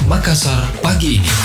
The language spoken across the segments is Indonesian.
Makassar pagi ini.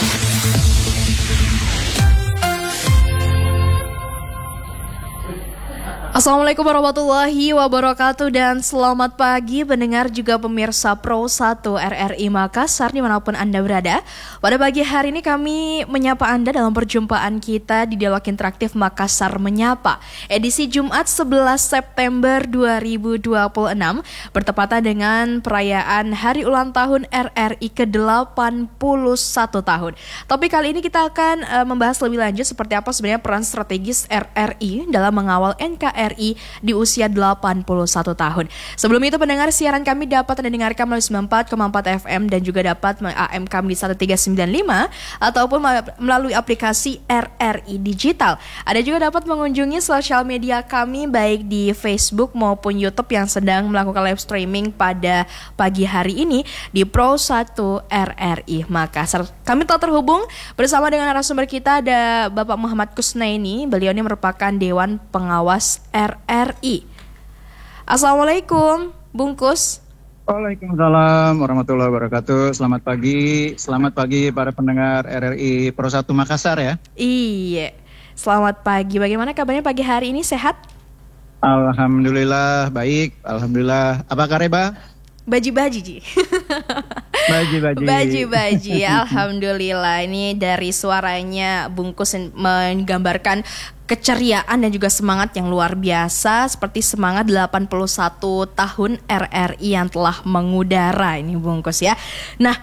Assalamualaikum warahmatullahi wabarakatuh dan selamat pagi pendengar juga pemirsa Pro 1 RRI Makassar dimanapun Anda berada. Pada pagi hari ini kami menyapa Anda dalam perjumpaan kita di Dialog Interaktif Makassar Menyapa edisi Jumat 11 September 2026 bertepatan dengan perayaan Hari Ulang Tahun RRI ke-81 tahun. Topik kali ini kita akan membahas lebih lanjut seperti apa sebenarnya peran strategis RRI dalam mengawal NKRI di usia 81 tahun. Sebelum itu pendengar, siaran kami dapat Anda dengarkan melalui 94,4 FM dan juga dapat AM kami di 1395 ataupun melalui aplikasi RRI Digital. Ada juga dapat mengunjungi sosial media kami baik di Facebook maupun YouTube yang sedang melakukan live streaming pada pagi hari ini di Pro 1 RRI Makassar. Kami telah terhubung bersama dengan narasumber kita, ada Bapak Muhammad Kusnaini. Beliau ini merupakan Dewan Pengawas RRI. Assalamualaikum, Bungkus. Waalaikumsalam warahmatullahi wabarakatuh. Selamat pagi para pendengar RRI Pro 1 Makassar ya. Iya, selamat pagi. Bagaimana kabarnya pagi hari ini, sehat? Alhamdulillah baik, alhamdulillah. Apa kabar, Ba? Baji-baji, Ji. Baji-baji, alhamdulillah. Ini dari suaranya Bungkus menggambarkan keceriaan dan juga semangat yang luar biasa, seperti semangat 81 tahun RRI yang telah mengudara ini, Bungkus ya. Nah,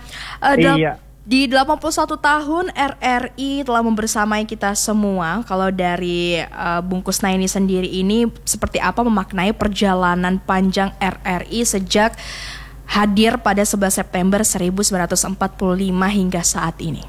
di 81 tahun RRI telah membersamai kita semua. Kalau dari Bungkus Naini sendiri ini seperti apa memaknai perjalanan panjang RRI sejak hadir pada 11 September 1945 hingga saat ini?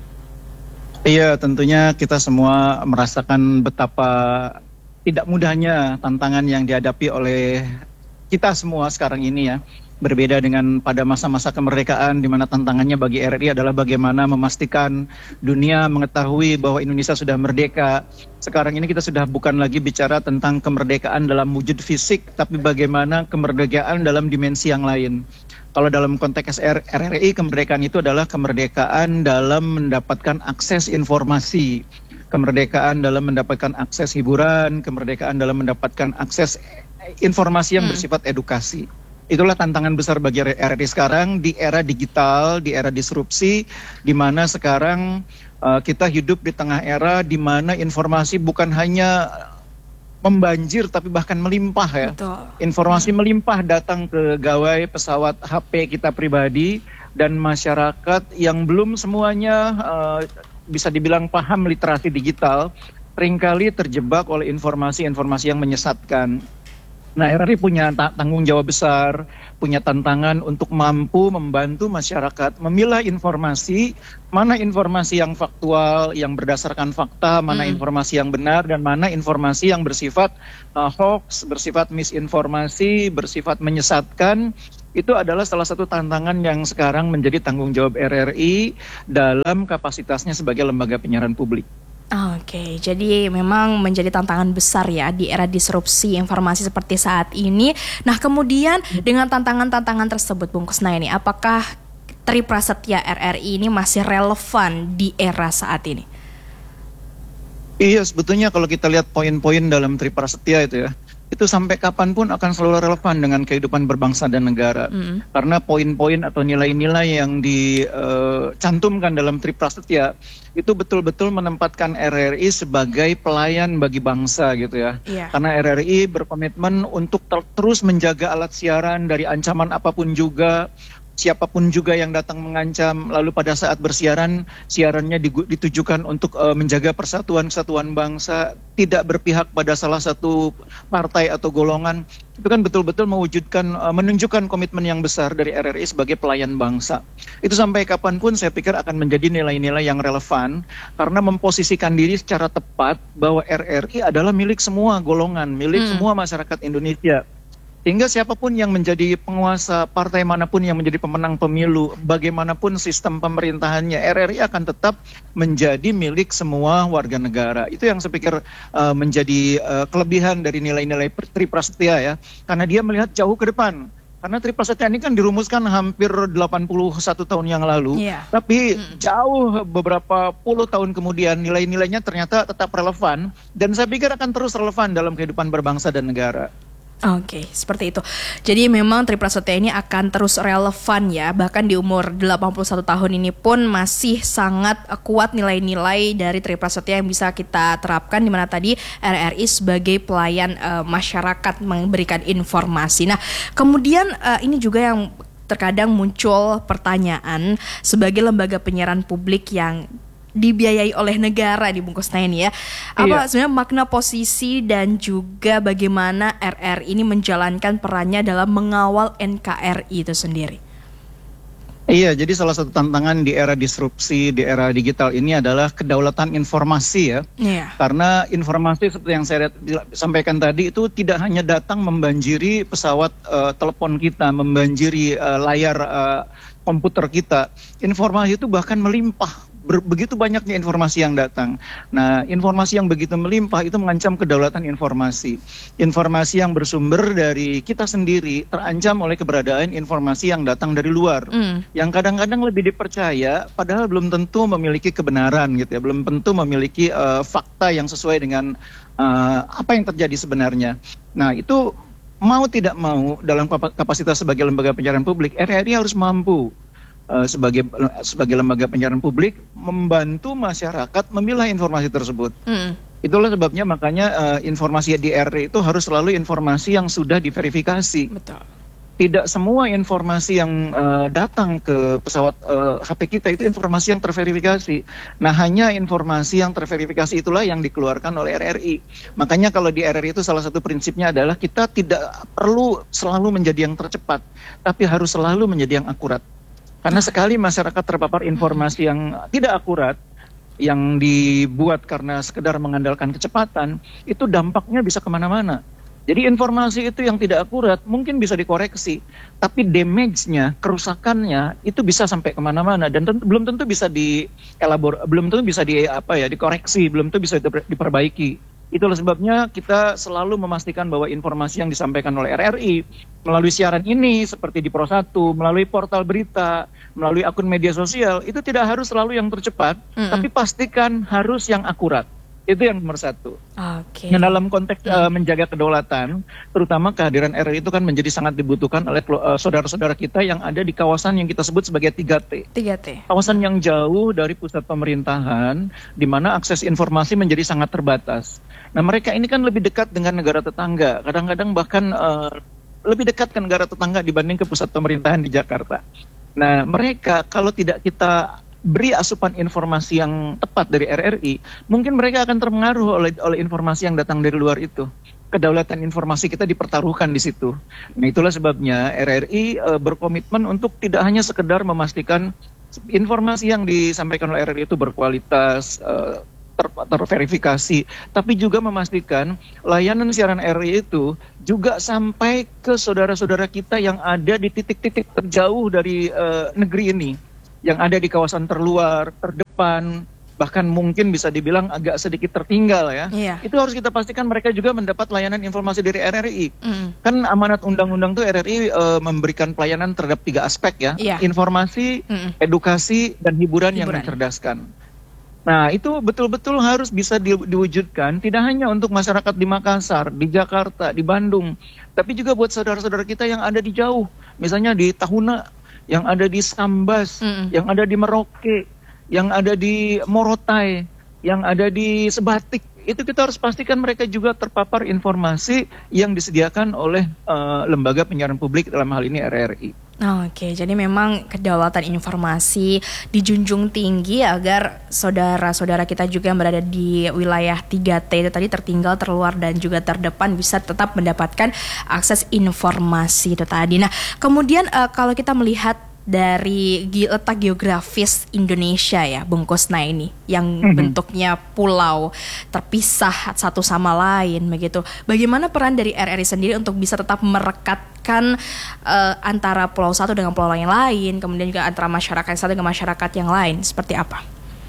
Iya, tentunya kita semua merasakan betapa tidak mudahnya tantangan yang dihadapi oleh kita semua sekarang ini ya. Berbeda dengan pada masa-masa kemerdekaan di mana tantangannya bagi RRI adalah bagaimana memastikan dunia mengetahui bahwa Indonesia sudah merdeka. Sekarang ini kita sudah bukan lagi bicara tentang kemerdekaan dalam wujud fisik, tapi bagaimana kemerdekaan dalam dimensi yang lain. Kalau dalam konteks RRI, kemerdekaan itu adalah kemerdekaan dalam mendapatkan akses informasi, kemerdekaan dalam mendapatkan akses hiburan, kemerdekaan dalam mendapatkan akses informasi yang bersifat edukasi. Itulah tantangan besar bagi RRI sekarang di era digital, di era disrupsi, di mana sekarang kita hidup di tengah era di mana informasi bukan hanya membanjir tapi bahkan melimpah ya. Betul. Informasi melimpah datang ke gawai pesawat HP kita pribadi, dan masyarakat yang belum semuanya bisa dibilang paham literasi digital seringkali terjebak oleh informasi-informasi yang menyesatkan. Nah, RRI punya tanggung jawab besar, punya tantangan untuk mampu membantu masyarakat memilah informasi, mana informasi yang faktual, yang berdasarkan fakta, mana informasi yang benar, dan mana informasi yang bersifat hoax, bersifat misinformasi, bersifat menyesatkan. Itu adalah salah satu tantangan yang sekarang menjadi tanggung jawab RRI dalam kapasitasnya sebagai lembaga penyiaran publik. Oke, jadi memang menjadi tantangan besar ya di era disrupsi informasi seperti saat ini. Nah, kemudian dengan tantangan-tantangan tersebut, Bungkus Naini, apakah Tri Prasetya RRI ini masih relevan di era saat ini? Iya, sebetulnya kalau kita lihat poin-poin dalam Tri Prasetya itu ya, itu sampai kapanpun akan selalu relevan dengan kehidupan berbangsa dan negara. Karena poin-poin atau nilai-nilai yang dicantumkan dalam Tri Prasetya itu betul-betul menempatkan RRI sebagai pelayan bagi bangsa gitu ya. Karena RRI berkomitmen untuk terus menjaga alat siaran dari ancaman apapun juga, siapapun juga yang datang mengancam, lalu pada saat bersiaran, siarannya ditujukan untuk menjaga persatuan kesatuan bangsa, tidak berpihak pada salah satu partai atau golongan. Itu kan betul-betul menunjukkan komitmen yang besar dari RRI sebagai pelayan bangsa. Itu sampai kapanpun saya pikir akan menjadi nilai-nilai yang relevan, karena memposisikan diri secara tepat bahwa RRI adalah milik semua golongan, milik semua masyarakat Indonesia. Sehingga siapapun yang menjadi penguasa, partai manapun yang menjadi pemenang pemilu, bagaimanapun sistem pemerintahannya, RRI akan tetap menjadi milik semua warga negara. Itu yang saya pikir menjadi kelebihan dari nilai-nilai Tri Prasetya ya. Karena dia melihat jauh ke depan. Karena Triprasetya ini kan dirumuskan hampir 81 tahun yang lalu, tapi jauh beberapa puluh tahun kemudian nilai-nilainya ternyata tetap relevan, dan saya pikir akan terus relevan dalam kehidupan berbangsa dan negara. Oke, seperti itu. Jadi memang Triprasetya ini akan terus relevan ya, bahkan di umur 81 tahun ini pun masih sangat kuat nilai-nilai dari Triprasetya yang bisa kita terapkan, di mana tadi RRI sebagai pelayan masyarakat memberikan informasi. Nah, kemudian ini juga yang terkadang muncul pertanyaan, sebagai lembaga penyiaran publik yang dibiayai oleh negara di Bungkusnai ini ya. Apa sebenarnya makna posisi dan juga bagaimana RRI ini menjalankan perannya dalam mengawal NKRI itu sendiri? Iya, jadi salah satu tantangan di era disrupsi, di era digital ini adalah kedaulatan informasi ya. Karena informasi seperti yang saya sampaikan tadi itu tidak hanya datang membanjiri pesawat telepon kita, membanjiri layar komputer kita. Informasi itu bahkan melimpah. Begitu banyaknya informasi yang datang. Nah, informasi yang begitu melimpah itu mengancam kedaulatan informasi. Informasi yang bersumber dari kita sendiri terancam oleh keberadaan informasi yang datang dari luar. Yang kadang-kadang lebih dipercaya, padahal belum tentu memiliki kebenaran gitu ya. Belum tentu memiliki fakta yang sesuai dengan apa yang terjadi sebenarnya. Nah, itu mau tidak mau dalam kapasitas sebagai lembaga penyiaran publik, RRI harus mampu sebagai lembaga penyiaran publik membantu masyarakat memilah informasi tersebut. Itulah sebabnya makanya informasi di RRI itu harus selalu informasi yang sudah diverifikasi. Betul. Tidak semua informasi yang datang ke pesawat HP kita itu informasi yang terverifikasi. Nah, hanya informasi yang terverifikasi itulah yang dikeluarkan oleh RRI. Makanya kalau di RRI itu salah satu prinsipnya adalah kita tidak perlu selalu menjadi yang tercepat, tapi harus selalu menjadi yang akurat. Karena sekali masyarakat terpapar informasi yang tidak akurat, yang dibuat karena sekedar mengandalkan kecepatan, itu dampaknya bisa kemana-mana. Jadi informasi itu yang tidak akurat mungkin bisa dikoreksi, tapi damage-nya, kerusakannya itu bisa sampai kemana-mana, dan belum tentu bisa dikoreksi, belum tentu bisa diperbaiki. Itulah sebabnya kita selalu memastikan bahwa informasi yang disampaikan oleh RRI melalui siaran ini seperti di Pro1, melalui portal berita, melalui akun media sosial, itu tidak harus selalu yang tercepat, tapi pastikan harus yang akurat. Itu yang nomor satu. Nah, dalam konteks menjaga kedaulatan, terutama kehadiran RRI itu kan menjadi sangat dibutuhkan oleh saudara-saudara kita yang ada di kawasan yang kita sebut sebagai 3T. Kawasan yang jauh dari pusat pemerintahan, di mana akses informasi menjadi sangat terbatas. Nah, mereka ini kan lebih dekat dengan negara tetangga, kadang-kadang bahkan lebih dekat ke negara tetangga dibanding ke pusat pemerintahan di Jakarta. Nah, mereka kalau tidak kita beri asupan informasi yang tepat dari RRI, mungkin mereka akan terpengaruh oleh informasi yang datang dari luar itu. Kedaulatan informasi kita dipertaruhkan di situ. Nah, itulah sebabnya RRI berkomitmen untuk tidak hanya sekedar memastikan informasi yang disampaikan oleh RRI itu berkualitas, terverifikasi, tapi juga memastikan layanan siaran RRI itu juga sampai ke saudara-saudara kita yang ada di titik-titik terjauh dari negeri ini, yang ada di kawasan terluar, terdepan, bahkan mungkin bisa dibilang agak sedikit tertinggal ya. Itu harus kita pastikan mereka juga mendapat layanan informasi dari RRI. Kan amanat undang-undang tuh RRI memberikan pelayanan terhadap 3 aspek ya. Informasi, edukasi, dan hiburan yang mencerdaskan. Nah, itu betul-betul harus bisa diwujudkan, tidak hanya untuk masyarakat di Makassar, di Jakarta, di Bandung, tapi juga buat saudara-saudara kita yang ada di jauh, misalnya di Tahuna, yang ada di Sambas, yang ada di Merauke, yang ada di Morotai, yang ada di Sebatik. Itu kita harus pastikan mereka juga terpapar informasi yang disediakan oleh lembaga penyiaran publik, dalam hal ini RRI. Jadi memang kedaulatan informasi dijunjung tinggi agar saudara-saudara kita juga yang berada di wilayah 3T itu tadi, tertinggal, terluar, dan juga terdepan, bisa tetap mendapatkan akses informasi itu tadi. Nah, kemudian kalau kita melihat dari letak geografis Indonesia ya, Bungkusnai ini yang bentuknya pulau terpisah satu sama lain begitu. Bagaimana peran dari RRI sendiri untuk bisa tetap merekatkan antara pulau satu dengan pulau yang lain, kemudian juga antara masyarakat satu dengan masyarakat yang lain, seperti apa?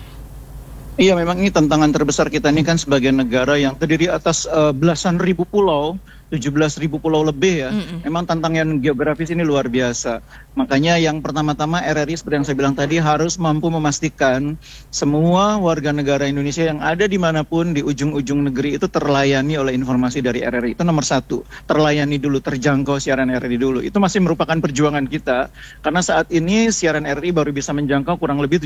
Iya, memang ini tantangan terbesar kita ini kan sebagai negara yang terdiri atas belasan ribu pulau 17.000 pulau lebih ya. Memang tantangan geografis ini luar biasa. Makanya yang pertama-tama RRI seperti yang saya bilang tadi harus mampu memastikan semua warga negara Indonesia yang ada dimanapun di ujung-ujung negeri itu terlayani oleh informasi dari RRI. Itu nomor satu, terlayani dulu, terjangkau siaran RRI dulu. Itu masih merupakan perjuangan kita, karena saat ini siaran RRI baru bisa menjangkau kurang lebih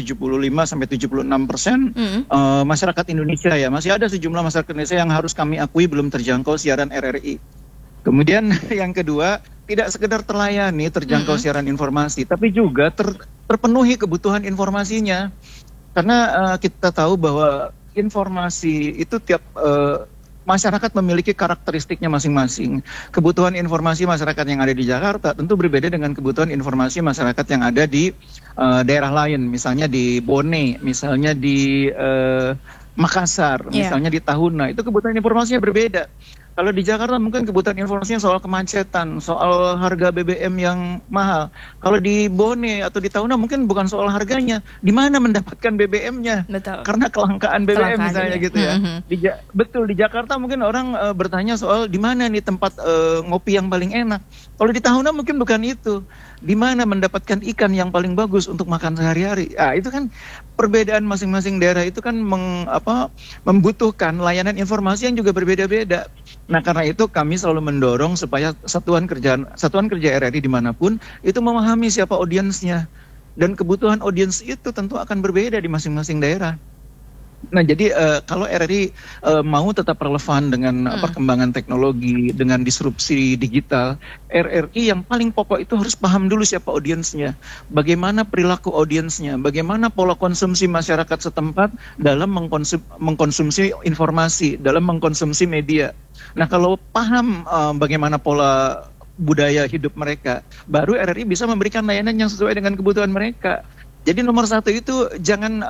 75-76% masyarakat Indonesia ya. Masih ada sejumlah masyarakat Indonesia yang harus kami akui belum terjangkau siaran RRI. Kemudian yang kedua, tidak sekedar terlayani, terjangkau siaran informasi, tapi juga terpenuhi kebutuhan informasinya. Karena kita tahu bahwa informasi itu tiap masyarakat memiliki karakteristiknya masing-masing. Kebutuhan informasi masyarakat yang ada di Jakarta tentu berbeda dengan kebutuhan informasi masyarakat yang ada di daerah lain, misalnya di Bone, misalnya di Makassar, misalnya di Tahuna. Itu kebutuhan informasinya berbeda. Kalau di Jakarta mungkin kebutuhan informasinya soal kemacetan, soal harga BBM yang mahal. Kalau di Bone atau di Tahuna mungkin bukan soal harganya, di mana mendapatkan BBM-nya. Betul. Karena kelangkaan BBM misalnya gitu ya. Betul, di Jakarta mungkin orang bertanya soal di mana nih tempat ngopi yang paling enak. Kalau di Tahuna mungkin bukan itu. Di mana mendapatkan ikan yang paling bagus untuk makan sehari-hari. Itu kan perbedaan masing-masing daerah itu kan membutuhkan layanan informasi yang juga berbeda-beda. Nah, karena itu kami selalu mendorong supaya satuan kerja RRI dimanapun itu memahami siapa audiensnya, dan kebutuhan audiens itu tentu akan berbeda di masing-masing daerah. Nah, jadi kalau RRI mau tetap relevan dengan perkembangan teknologi, dengan disrupsi digital, RRI yang paling pokok itu harus paham dulu siapa audiensnya, bagaimana perilaku audiensnya, bagaimana pola konsumsi masyarakat setempat dalam mengkonsumsi informasi, dalam mengkonsumsi media. Nah, kalau paham bagaimana pola budaya hidup mereka, baru RRI bisa memberikan layanan yang sesuai dengan kebutuhan mereka. Jadi nomor satu itu jangan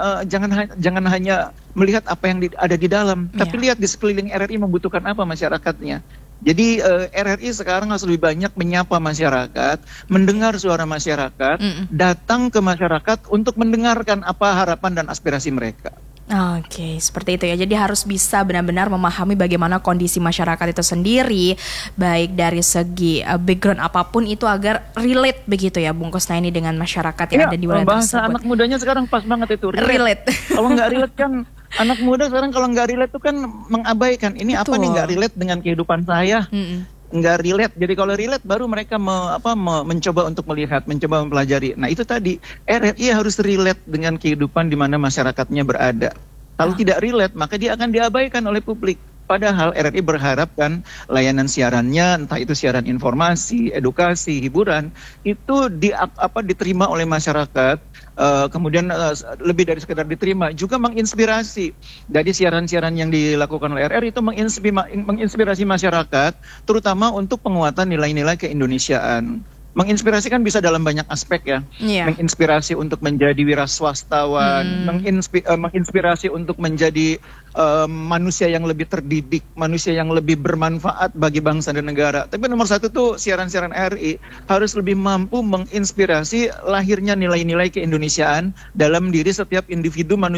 hanya melihat apa yang ada di dalam, tapi lihat di sekeliling RRI membutuhkan apa masyarakatnya. Jadi RRI sekarang harus lebih banyak menyapa masyarakat, mendengar suara masyarakat, datang ke masyarakat untuk mendengarkan apa harapan dan aspirasi mereka. Oke, seperti itu ya. Jadi harus bisa benar-benar memahami bagaimana kondisi masyarakat itu sendiri, baik dari segi background apapun itu, agar relate begitu ya Bung Kusnaini dengan masyarakat yang ada di wilayah bahasa tersebut. Anak mudanya sekarang pas banget itu, relate. Kalau nggak relate kan, anak muda sekarang kalau nggak relate itu kan mengabaikan. Ini Betul. apa nih nggak relate dengan kehidupan saya? Nggak relate. Jadi kalau relate baru mereka mencoba untuk melihat, mencoba mempelajari. Nah, itu tadi RRI harus relate dengan kehidupan di mana masyarakatnya berada. Kalau tidak relate, maka dia akan diabaikan oleh publik. Padahal RRI berharap kan layanan siarannya, entah itu siaran informasi, edukasi, hiburan, itu diterima oleh masyarakat. Kemudian lebih dari sekedar diterima, juga menginspirasi. Dari siaran-siaran yang dilakukan oleh RRI itu menginspirasi masyarakat, terutama untuk penguatan nilai-nilai keindonesiaan. Menginspirasi kan bisa dalam banyak aspek ya. Menginspirasi untuk menjadi wiraswastawan, menginspirasi untuk menjadi manusia yang lebih terdidik, manusia yang lebih bermanfaat bagi bangsa dan negara. Tapi nomor satu tuh siaran-siaran RRI harus lebih mampu menginspirasi lahirnya nilai-nilai keindonesiaan dalam diri setiap individu manusia